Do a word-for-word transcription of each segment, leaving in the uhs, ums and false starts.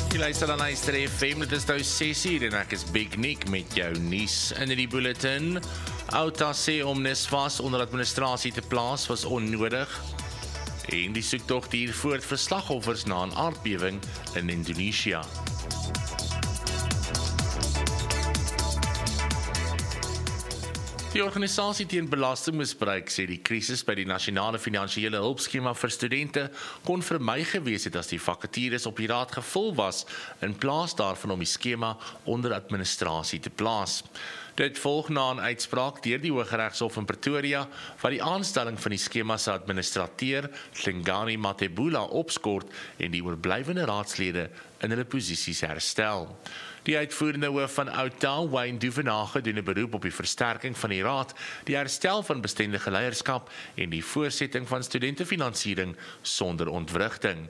Jy luister aan Luister F M, dit is nou ses uur en ek is Big Nick met jou nuus in die bulletin. Outa sê om Nesvas onder administrasie te plaas was onnodig. En die soektog duur voort vir slagoffers na 'n aardbewing in Indonesië. Die organisasie teen belastingmisbruik sê die krisis by die nasionale finansiële hulpskema vir studente kon vermy gewees het as die vakatures op die raad gevul was in plaas daarvan om die skema onder administrasie te plaas. Dit volg na 'n uitspraak deur die Hooggeregshof in Pretoria wat die aanstelling van die skema se administrateur Hlengani Matebula opskort en die oorblywende raadslede in hulle posisies herstel. Die uitvoerende hoof van Outa, Wayne Duvenage, doen 'n beroep op die versterking van die raad, die herstel van bestendige leierskap en die voortsetting van studentefinansiering sonder ontwrigting.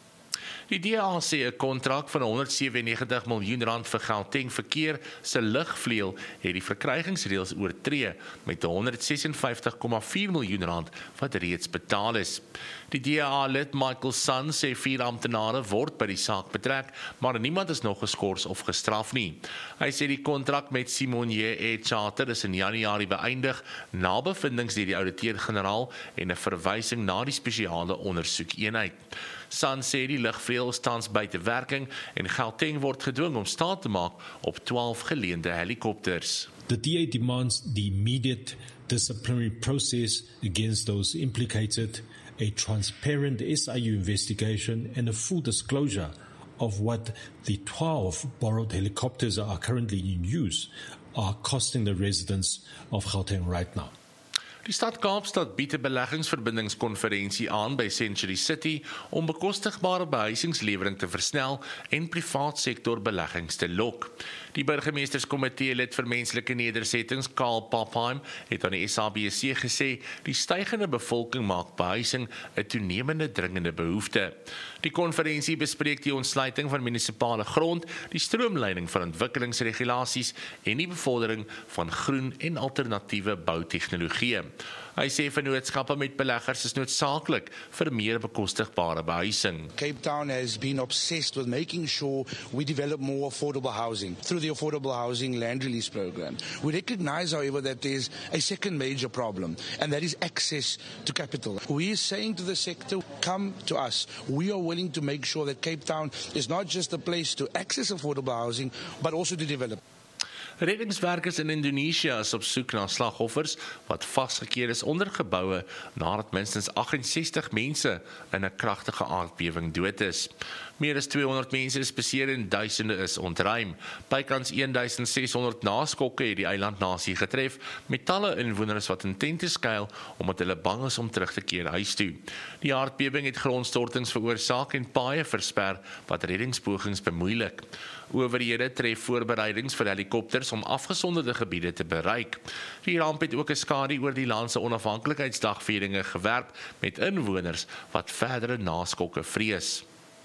Die D A sê 'n kontrak van honderdsewennegentig miljoen rand vir Gauteng verkeer se lugvleuel het die verkrygingsreëls oortree met honderdsesenvyftig komma vier miljoen rand wat reeds betaal is. Die D A-lid Michael Sun sê vier amptenare word by die saak betrek, maar niemand is nog geskort of gestraf nie. Hy sê die kontrak met Simonier Air Charter is in Januarie beëindig na bevindings deur die ouditeur-generaal en 'n verwysing na die spesiale ondersoekeenheid. Sun sê die lugvleuel is tans buite werking en Gauteng word gedwing om staat te maak op twaalf geleende helikopters. The D A demands the immediate disciplinary process against those implicated, a transparent S I U investigation, and a full disclosure of what the twelve borrowed helicopters are currently in use are costing the residents of Gauteng right now. Die stad Kaapstad bied 'n beleggingsverbindingskonferensie aan by Century City om bekostigbare behuisingslewering te versnel en privaat sektor beleggings te lok. Die burgemeesterskomitee lid vir menslike nedersettings, Karl Papheim, het aan die S A B C gesê die stygende bevolking maak behuising 'n toenemende dringende behoefte. Die konferensie bespreek die ontsluiting van munisipale grond, die stroomleiding van ontwikkelingsregulasies en die bevordering van groen en alternatiewe boutegnologieë. Hy sê vennootskappe met beleggers is noodsaaklik vir meer bekostigbare behuising. Cape Town has been obsessed with making sure we develop more affordable housing through the Affordable Housing Land Release Program. We recognize, however, that there is a second major problem, and that is access to capital. We are saying to the sector, come to us. We are willing to make sure that Cape Town is not just a place to access affordable housing, but also to develop. Reddingswerkers in Indonesië is op soek na slagoffers wat vasgekeer is onder geboue nadat minstens agt-en-sestig mense in 'n kragtige aardbewing dood is. Meer as tweehonderd mense is beseer en duisende is ontruim. Bykans duisend ses honderd naskokke het die eilandnasie getref, met talle inwoners wat in tente skuil omdat hulle bang is om terug te keer huis toe. Die aardbewing het grondstortings veroorsaak en paaie versper wat reddingspogings bemoeilik. Owerhede tref voorbereidings vir helikopters om afgesonderde gebiede te bereik. Die ramp het ook 'n skadu oor die land se onafhanklikheidsdagvieringe gewerp met inwoners wat verdere naskokke vrees.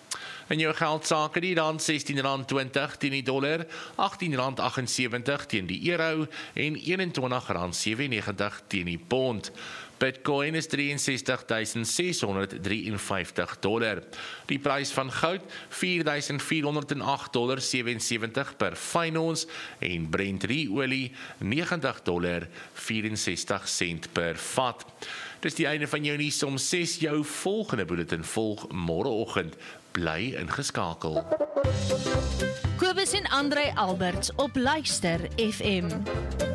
In jou geldsake die rand sestien rand twintig teen die dollar, agttien rand agtensewentig teen die euro en eenentwintig rand sewennegentig teen die pond. Bitcoin is drie en sestig duisend ses honderd drieënvyftig dollar. Die prys van goud vier duisend vier honderd agt dollar sewensewentig per fyn ons en Brent olie negentig dollar vierensestig sent per vat. Dis die einde van jou nuus om ses. Jou volgende bulletin volg môreoggend. Bly ingeskakel. Kobus en Andrei Alberts op Luister F M.